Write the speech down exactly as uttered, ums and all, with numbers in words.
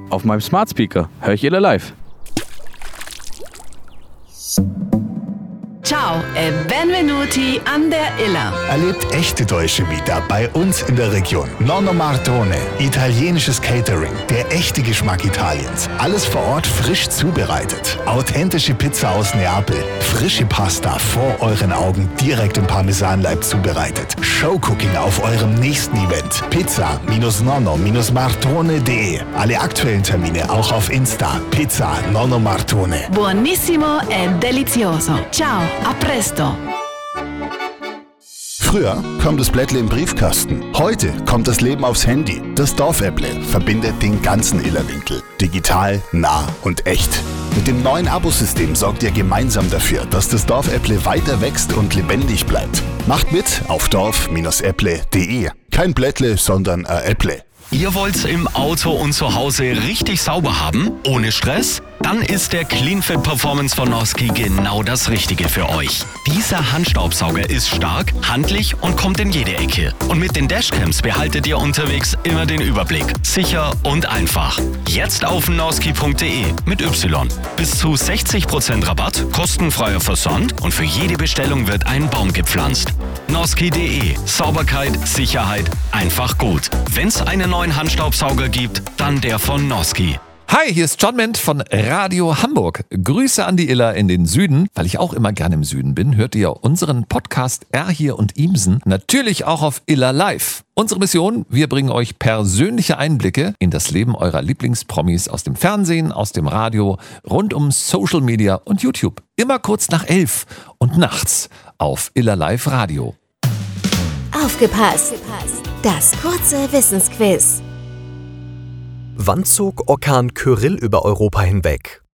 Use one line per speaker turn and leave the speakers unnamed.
Auf meinem Smart Speaker höre ich Iller live.
Ciao e benvenuti an der Iller.
Erlebt echte Deutsche wieder bei uns in der Region. Nonno Martone, italienisches Catering, der echte Geschmack Italiens. Alles vor Ort frisch zubereitet. Authentische Pizza aus Neapel, frische Pasta vor euren Augen direkt im Parmesanleib zubereitet. Showcooking auf eurem nächsten Event. Pizza nonno martone punkt de. Alle aktuellen Termine auch auf Insta. Pizza Nonno Martone.
Buonissimo e delizioso. Ciao. A presto!
Früher kam das Blättle im Briefkasten. Heute kommt das Leben aufs Handy. Das Dorfäpple verbindet den ganzen Illerwinkel. Digital, nah und echt. Mit dem neuen Abosystem sorgt ihr gemeinsam dafür, dass das Dorfäpple weiter wächst und lebendig bleibt. Macht mit auf dorf Äpple punkt de. Kein Blättle, sondern ein Äpple.
Ihr wollt's im Auto und zu Hause richtig sauber haben, ohne Stress? Dann ist der CleanFit Performance von Noski genau das Richtige für euch. Dieser Handstaubsauger ist stark, handlich und kommt in jede Ecke. Und mit den Dashcams behaltet ihr unterwegs immer den Überblick. Sicher und einfach. Jetzt auf noski punkt de mit Y. Bis zu sechzig Prozent Rabatt, kostenfreier Versand und für jede Bestellung wird ein Baum gepflanzt. Noski punkt de. Sauberkeit, Sicherheit, einfach gut. Wenn's einen neuen Handstaubsauger gibt, dann der von Noski.
Hi, hier ist John Ment von Radio Hamburg. Grüße an die Iller in den Süden. Weil ich auch immer gerne im Süden bin, hört ihr unseren Podcast R hier und Imsen natürlich auch auf Iller Live. Unsere Mission, wir bringen euch persönliche Einblicke in das Leben eurer Lieblingspromis aus dem Fernsehen, aus dem Radio, rund um Social Media und YouTube. Immer kurz nach elf und nachts auf Iller Live Radio.
Aufgepasst! Das kurze Wissensquiz.
Wann zog Orkan Kyrill über Europa hinweg?